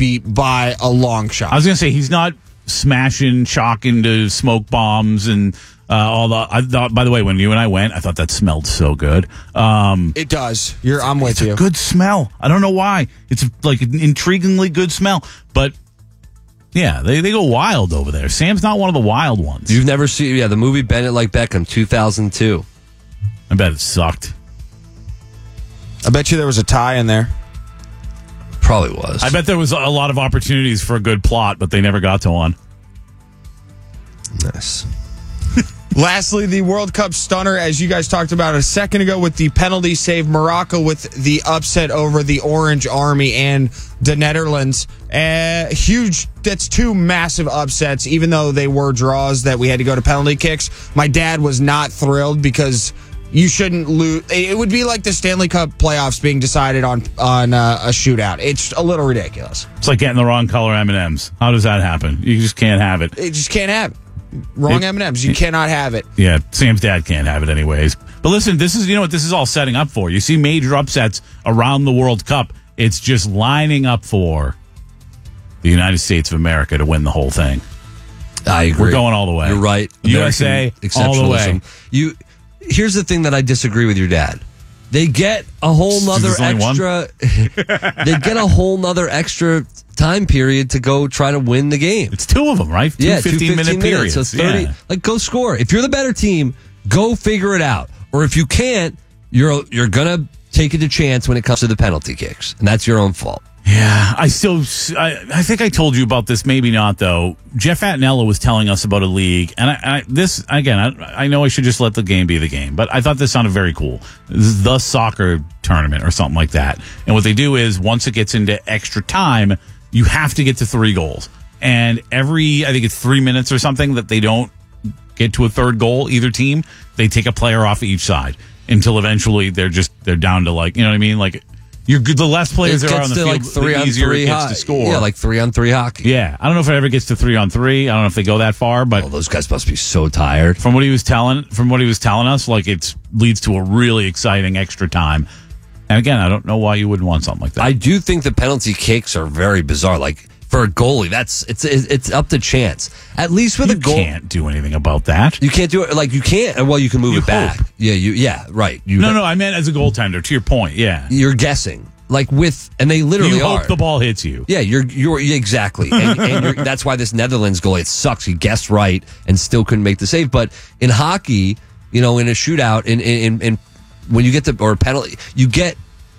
beat by a long shot. I was going to say, he's not smashing chalk into smoke bombs and all the. I thought, by the way, when you and I went, I thought that smelled so good. It does. I'm with you. It's a good smell. I don't know why. It's like an intriguingly good smell. But yeah, they go wild over there. Sam's not one of the wild ones. You've never seen the movie Bennett Like Beckham, 2002. I bet it sucked. I bet you there was a tie in there. Probably was. I bet there was a lot of opportunities for a good plot, but they never got to one. Nice. Lastly, the World Cup stunner, as you guys talked about a second ago with the penalty save, Morocco with the upset over the Orange Army and the Netherlands. Huge. That's two massive upsets, even though they were draws that we had to go to penalty kicks. My dad was not thrilled because you shouldn't lose. It would be like the Stanley Cup playoffs being decided on a shootout. It's a little ridiculous. It's like getting the wrong color M&Ms. How does that happen? You just can't have it. It just can't have it. Wrong M&Ms. You cannot have it. Yeah, Sam's dad can't have it anyways. But listen, this is what this is all setting up for. You see major upsets around the World Cup. It's just lining up for the United States of America to win the whole thing. I agree. We're going all the way. You're right. USA, all the way. Here's the thing that I disagree with your dad. They get a whole nother extra. They get a whole nother extra time period to go try to win the game. It's two of them, right? Two 15-minute periods. So 30. Yeah. Like, go score. If you're the better team, go figure it out. Or if you can't, you're gonna take it a chance when it comes to the penalty kicks, and that's your own fault. Yeah, I think I told you about this, maybe not, though. Jeff Attinella was telling us about a league, and I know I should just let the game be the game, but I thought this sounded very cool. This is the soccer tournament or something like that. And what they do is, once it gets into extra time, you have to get to 3 goals. And I think it's 3 minutes or something that they don't get to a third goal, either team, they take a player off of each side until eventually they're down to, like, you know what I mean? Like, the less players there are on the field, like the easier it gets to score. Yeah, like 3-on-3 hockey. Yeah, I don't know if it ever gets to 3-on-3. I don't know if they go that far, but those guys must be so tired. From what he was telling us, like, it leads to a really exciting extra time. And again, I don't know why you wouldn't want something like that. I do think the penalty kicks are very bizarre. Like, for a goalie, it's up to chance. At least with a goal, you can't do anything about that. You can't do it. Like, you can't. Well, you can move it back. Yeah, right. No, I meant as a goaltender. To your point, yeah, you're guessing. Like, and they literally you hope the ball hits you. Yeah, you're exactly, and that's why this Netherlands goalie, it sucks. He guessed right and still couldn't make the save. But in hockey, in a shootout, in when you get or penalty, you get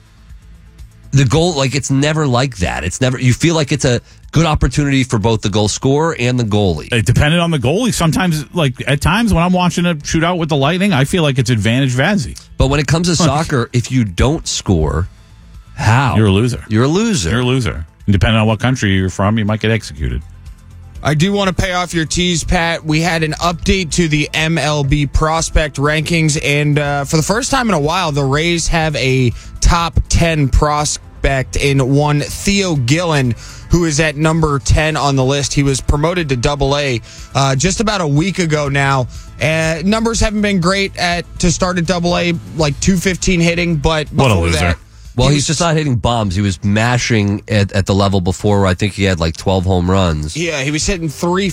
the goal. Like, it's never like that. It's never. You feel like it's a good opportunity for both the goal scorer and the goalie. It depended on the goalie. Sometimes, like, at times when I'm watching a shootout with the Lightning, I feel like it's advantage Vazzy. But when it comes to soccer, if you don't score, how? You're a loser. You're a loser. And depending on what country you're from, you might get executed. I do want to pay off your tease, Pat. We had an update to the MLB prospect rankings, and for the first time in a while, the Rays have a top 10 prospect in one Theo Gillen, who is at number 10 on the list. He was promoted to Double-A just about a week ago now. Numbers haven't been great to start at Double-A, like .215 hitting, but before what a loser. that... Well, he's just not hitting bombs. He was mashing at the level before where I think he had like 12 home runs. Yeah, he was hitting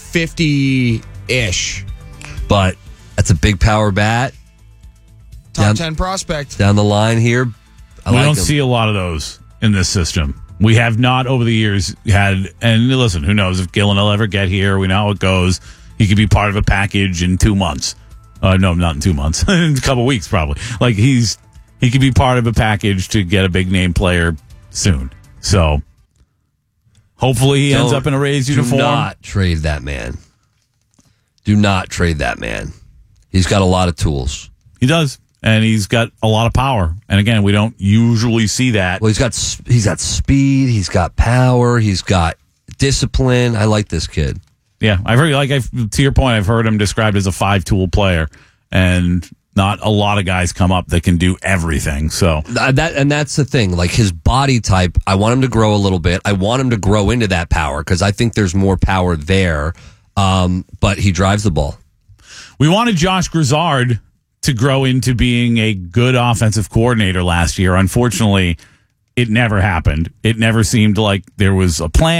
350-ish. But that's a big power bat. Top 10 prospect. Down the line here. We don't see a lot of those in this system. We have not over the years had, and listen, who knows if Gillen will ever get here. We know how it goes. He could be part of a package in 2 months. No, not in 2 months. In a couple weeks, probably. Like, he could be part of a package to get a big name player soon. So hopefully he ends up in a Rays uniform. Do not trade that man. Do not trade that man. He's got a lot of tools. He does. And he's got a lot of power. And again, we don't usually see that. Well, he's got speed. He's got power. He's got discipline. I like this kid. Yeah, I've heard, to your point, I've heard him described as a 5-tool player, and not a lot of guys come up that can do everything. So that's the thing. Like, his body type, I want him to grow a little bit. I want him to grow into that power because I think there's more power there. But he drives the ball. We wanted Josh Grizzard to grow into being a good offensive coordinator last year. Unfortunately, it never happened. It never seemed like there was a plan.